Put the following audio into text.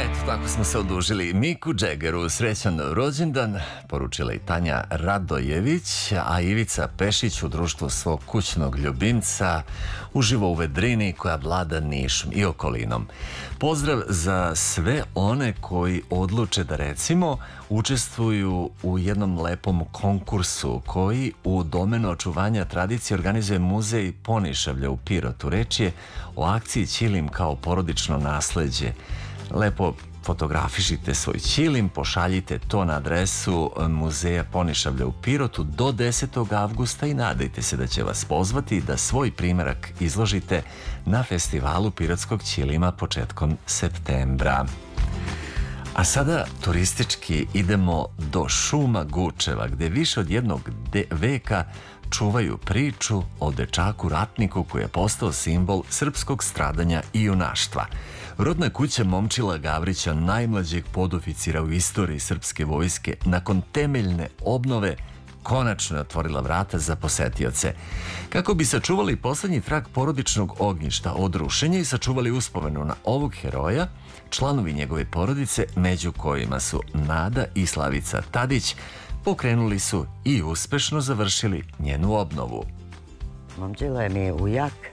Eto, tako smo se odužili Miku Džegeru. Srećan rođendan, poručila i Tanja Radojević, a Ivica Pešić u društvu svog kućnog ljubimca uživa u vedrini koja vlada Nišom i okolinom. Pozdrav za sve one koji odluče da, recimo, učestvuju u jednom lepom konkursu koji u domenu očuvanja tradicije organizuje Muzej Ponišavlja u Pirotu. Reč je o akciji Ćilim kao porodično nasleđe. Lepo fotografišite svoj ćilim, pošaljite to na adresu Muzeja Ponišavlja u Pirotu do 10. avgusta i nadajte se da će vas pozvati da svoj primerak izložite na festivalu pirotskog ćilima početkom septembra. A sada turistički idemo do šuma Gučeva, gde više od jednog veka čuvaju priču o dečaku ratniku koji je postao simbol srpskog stradanja i junaštva. Rodna kuća Momčila Gavrića, najmlađeg podoficira u istoriji srpske vojske, nakon temeljne obnove konačno je otvorila vrata za posetioce. Kako bi sačuvali poslednji trag porodičnog ognjišta od rušenja i sačuvali uspomenu na ovog heroja, članovi njegove porodice, među kojima su Nada i Slavica Tadić, pokrenuli su i uspešno završili njenu obnovu. Momčilo je mi ujak,